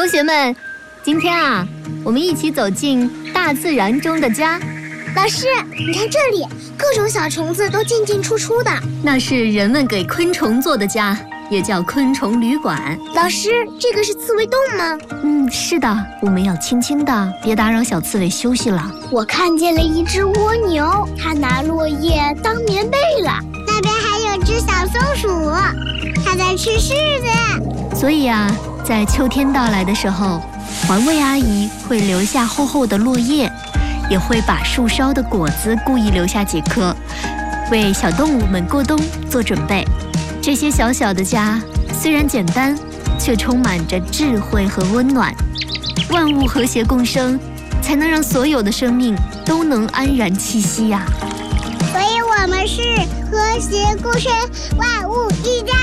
同学们，今天啊，我们一起走进大自然中的家。 老师，你看这里，各种小虫子都进进出出的。 那是人们给昆虫做的家，也叫昆虫旅馆。 老师，这个是刺猬洞吗？ 是的，我们要轻轻的，别打扰小刺猬休息了。 我看见了一只蜗牛，它拿落叶当棉被了。那边还有只小松鼠，它在吃柿子。 所以啊，在秋天到来的时候，环卫阿姨会留下厚厚的落叶，也会把树梢的果子故意留下几颗，为小动物们过冬做准备。这些小小的家虽然简单，却充满着智慧和温暖。万物和谐共生，才能让所有的生命都能安然栖息呀。 所以我们是和谐共生，万物一家。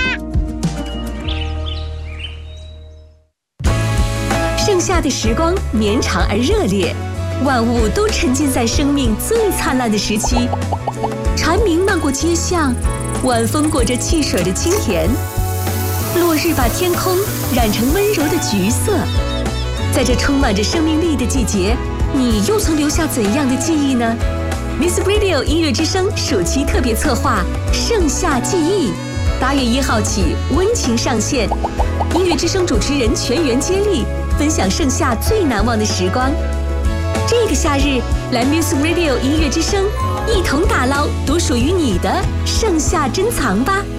盛夏的时光绵长而热烈，万物都沉浸在生命最灿烂的时期。蝉鸣漫过街巷，晚风裹着汽水的清甜，落日把天空染成温柔的橘色。在这充满着生命力的季节，你又曾留下怎样的记忆呢？ Miss Radio 音乐之声暑期特别策划盛夏记忆，8月1号起温情上线，音乐之声主持人全员接力，分享盛夏最难忘的时光。这个夏日，来 Miss Radio 音乐之声，一同打捞独属于你的盛夏珍藏吧。